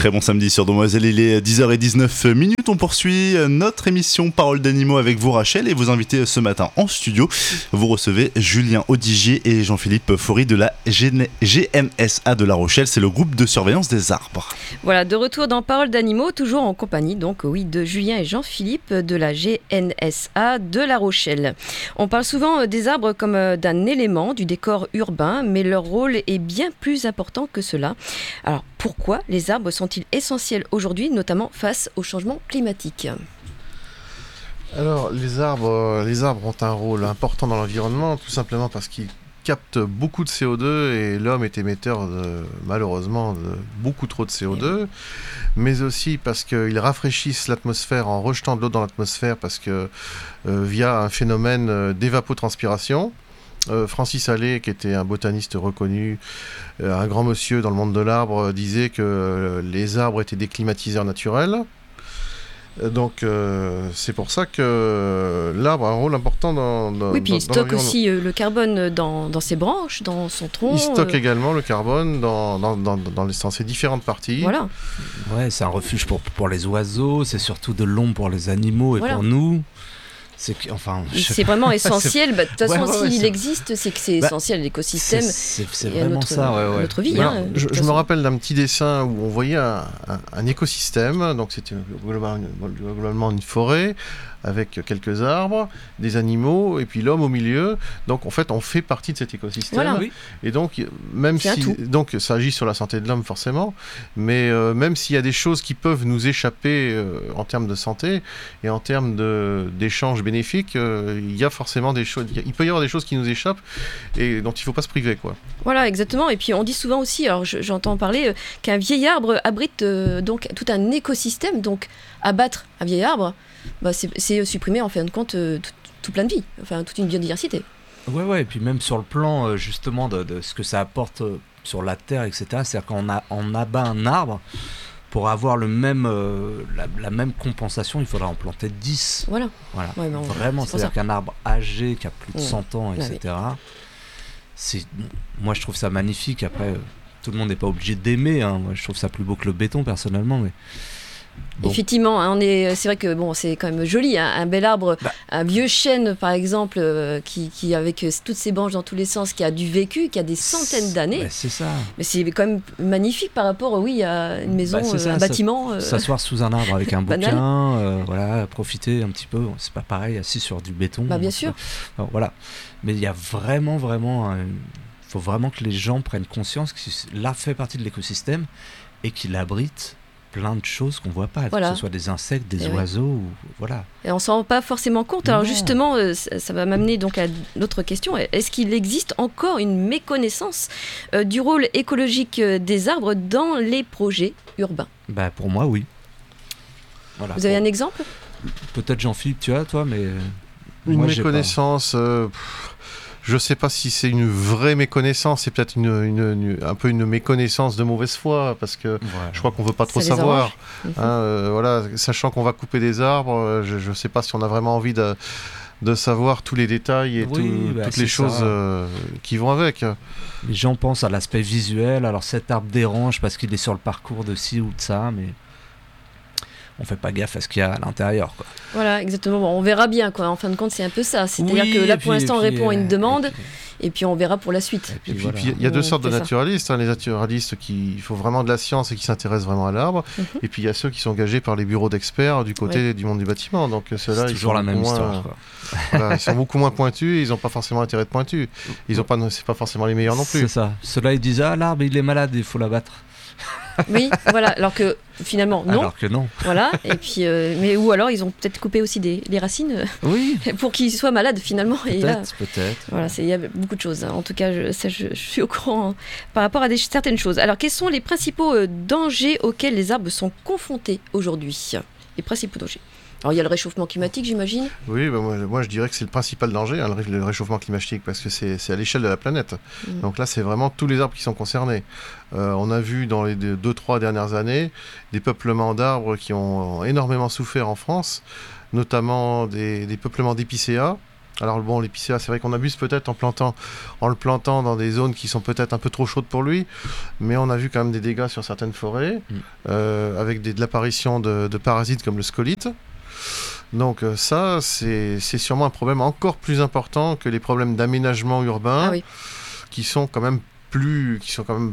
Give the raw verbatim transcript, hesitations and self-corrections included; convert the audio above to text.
Très bon samedi sur Demoiselle, il est dix heures dix-neuf minutes. On poursuit notre émission Paroles d'animaux avec vous, Rachel, et vos invités ce matin en studio. Vous recevez Julien Audigier et Jean-Philippe Faury de la G N S A de La Rochelle. C'est le groupe de surveillance des arbres. Voilà, de retour dans Paroles d'animaux, toujours en compagnie donc oui de Julien et Jean-Philippe de la G N S A de La Rochelle. On parle souvent des arbres comme d'un élément du décor urbain, mais leur rôle est bien plus important que cela. Alors pourquoi les arbres sont-ils essentiels aujourd'hui, notamment face au changement climatique ? Alors les arbres, les arbres ont un rôle important dans l'environnement, tout simplement parce qu'ils captent beaucoup de C O deux et l'homme est émetteur de, malheureusement de beaucoup trop de C O deux, mais aussi parce qu'ils rafraîchissent l'atmosphère en rejetant de l'eau dans l'atmosphère parce que euh, via un phénomène d'évapotranspiration. Euh, Francis Allais, qui était un botaniste reconnu, euh, un grand monsieur dans le monde de l'arbre, euh, disait que euh, les arbres étaient des climatiseurs naturels. Euh, donc euh, c'est pour ça que euh, l'arbre a un rôle important dans, dans Oui, puis dans, il stocke aussi euh, le carbone dans, dans ses branches, dans son tronc. Il stocke euh... également le carbone dans, dans, dans, dans, les, dans ses différentes parties. Voilà. Ouais, c'est un refuge pour, pour les oiseaux, c'est surtout de l'ombre pour les animaux et voilà. Pour nous. C'est, que, enfin, c'est vraiment essentiel. De bah, toute façon, ouais, ouais, s'il ouais, existe, c'est que c'est bah, essentiel à l'écosystème. C'est, c'est, c'est et vraiment à notre, ça, ouais, ouais. notre vie. Alors, hein, je, je me rappelle d'un petit dessin où on voyait un, un, un écosystème. Donc, c'était globalement, globalement une forêt avec quelques arbres, des animaux et puis l'homme au milieu. Donc, en fait, on fait partie de cet écosystème. Voilà. Oui. Et donc, même c'est si donc ça agit sur la santé de l'homme forcément, mais euh, même s'il y a des choses qui peuvent nous échapper euh, en termes de santé et en termes de, d'échanges bénéfiques, euh, il y a forcément des choses. Il peut y avoir des choses qui nous échappent et dont il ne faut pas se priver, quoi. Voilà, exactement. Et puis on dit souvent aussi, alors je, j'entends parler euh, qu'un vieil arbre abrite euh, donc tout un écosystème. Donc abattre un vieil arbre, bah, c'est, c'est supprimer en fin de compte euh, tout, tout plein de vie, enfin toute une biodiversité. Ouais, ouais. Et puis même sur le plan euh, justement de, de ce que ça apporte euh, sur la terre, et cetera. C'est-à-dire qu'on a, on abat un arbre. Pour avoir le même, euh, la, la même compensation, il faudra en planter dix. Voilà. voilà. Ouais, bon, Vraiment, c'est c'est-à-dire qu'un arbre âgé qui a plus de cent ans, et cetera. Ouais. C'est, moi, je trouve ça magnifique. Après, euh, tout le monde n'est pas obligé d'aimer. Hein. Moi, je trouve ça plus beau que le béton, personnellement. Mais... Bon. Effectivement, hein, on est, c'est vrai que bon, c'est quand même joli, hein, un bel arbre, bah. un vieux chêne par exemple, euh, qui, qui avec euh, toutes ses branches dans tous les sens, qui a du vécu, qui a des centaines d'années. Bah, c'est ça. Mais c'est quand même magnifique par rapport, oui, à une maison, bah, ça, euh, un ça, bâtiment. Euh, s'asseoir sous un arbre avec un bouquin, euh, voilà, profiter un petit peu. C'est pas pareil assis sur du béton. Bah bien sûr. Alors, voilà. Mais il y a vraiment, vraiment, il euh, faut vraiment que les gens prennent conscience que l'arbre fait partie de l'écosystème et qu'il abrite plein de choses qu'on voit pas, voilà. Que ce soit des insectes, des et oiseaux, oui. ou, voilà. Et on s'en rend pas forcément compte. Alors non. Justement, euh, ça, ça va m'amener donc à l'autre question. Est-ce qu'il existe encore une méconnaissance euh, du rôle écologique euh, des arbres dans les projets urbains ? Bah pour moi, oui. Voilà. Vous avez bon. un exemple ? Peut-être Jean-Philippe, tu as toi, mais une moi, méconnaissance. Euh, Je ne sais pas si c'est une vraie méconnaissance, c'est peut-être une, une, une, un peu une méconnaissance de mauvaise foi, parce que voilà. Je crois qu'on ne veut pas trop savoir. Hein, euh, voilà, sachant qu'on va couper des arbres, je ne sais pas si on a vraiment envie de, de savoir tous les détails et oui, tout, bah, toutes les choses euh, qui vont avec. Les gens pensent à l'aspect visuel, alors cet arbre dérange parce qu'il est sur le parcours de ci ou de ça, mais... on fait pas gaffe à ce qu'il y a à l'intérieur, quoi. Voilà, exactement. Bon, on verra bien, quoi. En fin de compte, c'est un peu ça. C'est-à-dire oui, que là, puis, pour l'instant, on puis, répond à une euh, demande, et puis, et puis on verra pour la suite. Et puis, voilà. Il y a deux on sortes de ça. naturalistes. Hein, les naturalistes qui il faut vraiment de la science et qui s'intéressent vraiment à l'arbre. Mm-hmm. Et puis il y a ceux qui sont engagés par les bureaux d'experts du côté oui. du monde du bâtiment. Donc ceux-là, c'est ils toujours sont la même moins, histoire. Quoi. Voilà, ils sont beaucoup moins pointus. Et ils n'ont pas forcément intérêt de pointus. Ils ont pas, c'est pas forcément les meilleurs non plus. C'est ça. Ceux-là, ils disent ah l'arbre il est malade, il faut l'abattre. Oui, voilà. Alors que finalement non. Alors que non. Voilà. Et puis, euh, mais ou alors ils ont peut-être coupé aussi des les racines. Oui. Pour qu'ils soient malades finalement. Peut-être, et là, peut-être. Voilà, il y a beaucoup de choses. Hein. En tout cas, je, ça, je, je suis au courant hein, par rapport à des, certaines choses. Alors, quels sont les principaux euh, dangers auxquels les arbres sont confrontés aujourd'hui ? Les principaux dangers. Alors il y a le réchauffement climatique, j'imagine. Oui, bah moi, moi je dirais que c'est le principal danger, hein, le réchauffement climatique, parce que c'est, c'est à l'échelle de la planète. Mmh. Donc là, c'est vraiment tous les arbres qui sont concernés. Euh, on a vu dans les deux trois dernières années des peuplements d'arbres qui ont énormément souffert en France, notamment des, des peuplements d'épicéas, Alors bon, l'épicéa, c'est vrai qu'on abuse peut-être en, plantant, en le plantant dans des zones qui sont peut-être un peu trop chaudes pour lui, mais on a vu quand même des dégâts sur certaines forêts, mm. euh, avec des, de l'apparition de, de parasites comme le scolyte. Donc euh, ça, c'est, c'est sûrement un problème encore plus important que les problèmes d'aménagement urbain, ah oui. qui sont quand même plus, qui sont quand même